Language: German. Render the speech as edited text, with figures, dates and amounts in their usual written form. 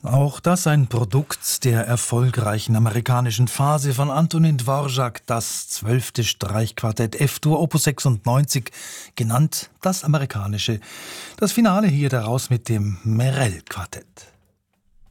Auch das ein Produkt der erfolgreichen amerikanischen Phase von Antonin Dvorak, das 12. Streichquartett F-Dur Opus 96, genannt das amerikanische. Das Finale hier daraus mit dem Merell-Quartett.